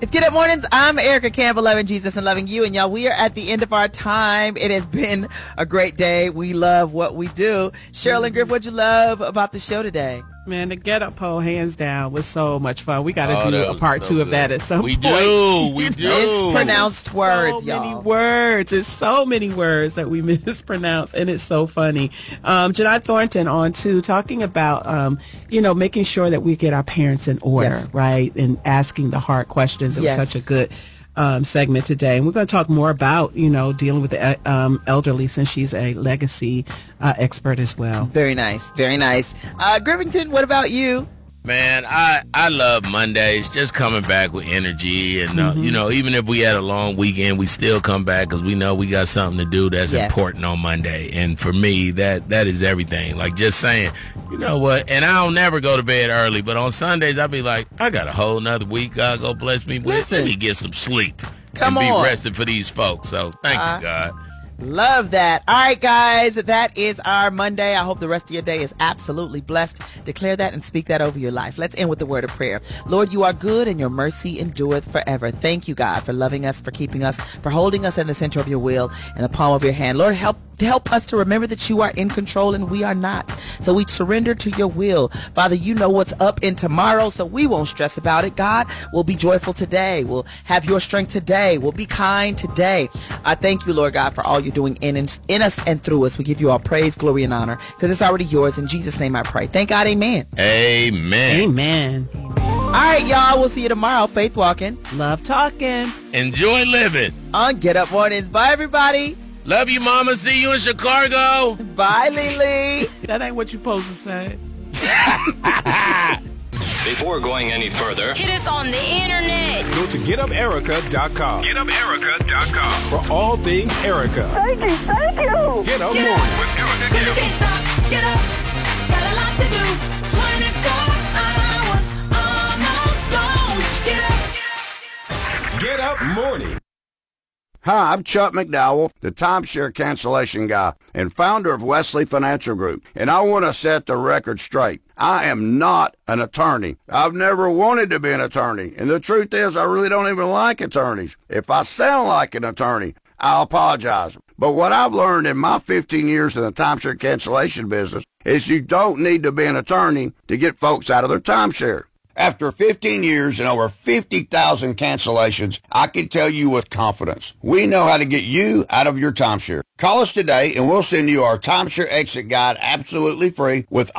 It's Get Up Mornings. I'm Erica Campbell, loving Jesus and loving you. And y'all, we are at the end of our time. It has been a great day. We love what we do. Cheryl and Griff, what'd you love about the show today? Man, the Get Up poll, hands down, was so much fun. We got to do a part two of that at some point. We do. Mispronounced words, y'all. So many words. It's so many words that we mispronounce, and it's so funny. Janai Thornton on, too, talking about, making sure that we get our parents in order, right, and asking the hard questions. It was such a good segment today. And we're going to talk more about, dealing with the elderly, since she's a legacy expert as well. Very nice. Very nice. Grivington, what about you? Man, I love Mondays, just coming back with energy. And, even if we had a long weekend, we still come back because we know we got something to do that's important on Monday. And for me, that is everything. Like just saying, you know what, and I'll never go to bed early, but on Sundays, I'll be like, I got a whole nother week God go bless me with. Let me get some sleep and be rested for these folks. So thank you, God. Love that. All right, guys, that is our Monday. I hope the rest of your day is absolutely blessed. Declare that and speak that over your life. Let's end with the word of prayer. Lord, you are good and your mercy endureth forever. Thank you, God, for loving us, for keeping us, for holding us in the center of your will and the palm of your hand. Lord, help us to remember that you are in control and we are not. So we surrender to your will. Father, you know what's up in tomorrow, so we won't stress about it. God, we'll be joyful today. We'll have your strength today. We'll be kind today. I thank you, Lord God, for all you're doing in us and through us. We give you all praise, glory, and honor because it's already yours. In Jesus' name I pray. Thank God. Amen. Amen. Amen. All right, y'all. We'll see you tomorrow. Faith walking. Love talking. Enjoy living. On Get Up Mornings. Bye, everybody. Love you, Mama. See you in Chicago. Bye, Lily. That ain't what you supposed to say. Before going any further, hit us on the internet. Go to GetUpErica.com. GetUpErica.com. For all things Erica. Thank you. Get Up Morning. With Erica You can't stop. Get up. Got a lot to do. 24 hours almost gone. Get Up Morning. Hi, I'm Chuck McDowell, the timeshare cancellation guy and founder of Wesley Financial Group, and I want to set the record straight. I am not an attorney. I've never wanted to be an attorney, and the truth is I really don't even like attorneys. If I sound like an attorney, I'll apologize. But what I've learned in my 15 years in the timeshare cancellation business is you don't need to be an attorney to get folks out of their timeshare. After 15 years and over 50,000 cancellations, I can tell you with confidence, we know how to get you out of your timeshare. Call us today and we'll send you our timeshare exit guide absolutely free with